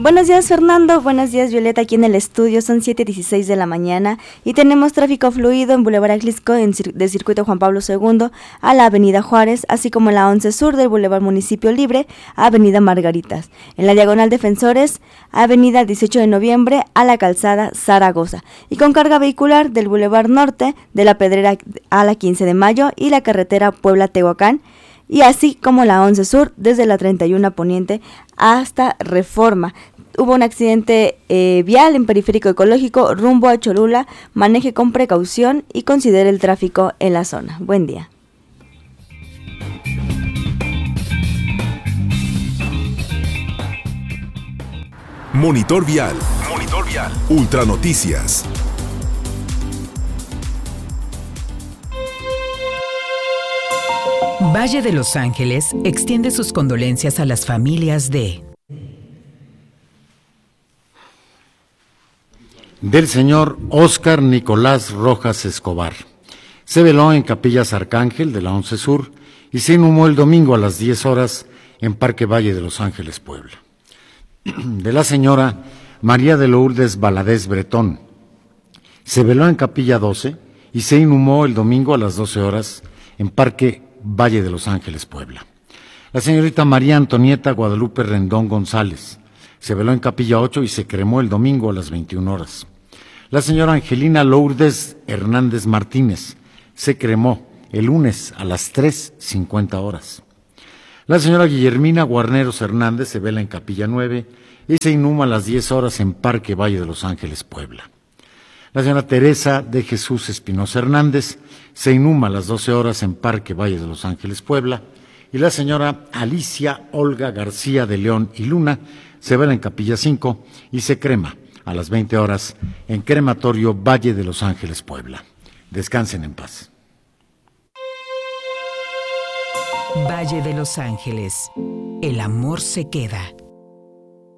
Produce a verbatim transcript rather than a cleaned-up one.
Buenos días, Fernando, buenos días, Violeta, aquí en el estudio, son siete dieciséis de la mañana y tenemos tráfico fluido en Boulevard Ajlisco en cir- del circuito Juan Pablo segundo a la avenida Juárez, así como en la once Sur del Boulevard Municipio Libre a avenida Margaritas, en la diagonal Defensores, avenida dieciocho de noviembre a la calzada Zaragoza, y con carga vehicular del Boulevard Norte de la Pedrera a la quince de mayo y la carretera Puebla-Tehuacán, y así como la once Sur desde la treinta y uno Poniente hasta Reforma. Hubo un accidente eh, vial en Periférico Ecológico rumbo a Cholula. Maneje con precaución y considere el tráfico en la zona. Buen día. Monitor Vial. Monitor Vial. Ultra Noticias. Valle de Los Ángeles extiende sus condolencias a las familias de... del señor Óscar Nicolás Rojas Escobar. Se veló en Capillas Arcángel de la once Sur y se inhumó el domingo a las diez horas en Parque Valle de Los Ángeles, Puebla. De la señora María de Lourdes Valadez Bretón. Se veló en Capilla doce y se inhumó el domingo a las doce horas en Parque Valle de Los Ángeles, Puebla. La señorita María Antonieta Guadalupe Rendón González. Se veló en Capilla ocho y se cremó el domingo a las veintiuna horas. La señora Angelina Lourdes Hernández Martínez se cremó el lunes a las tres cincuenta horas. La señora Guillermina Guarneros Hernández se vela en Capilla nueve y se inhuma a las diez horas en Parque Valle de Los Ángeles, Puebla. La señora Teresa de Jesús Espinosa Hernández se inhuma a las doce horas en Parque Valle de Los Ángeles, Puebla. Y la señora Alicia Olga García de León y Luna se vela en Capilla cinco y se crema a las veinte horas en Crematorio Valle de Los Ángeles, Puebla. Descansen en paz. Valle de Los Ángeles. El amor se queda.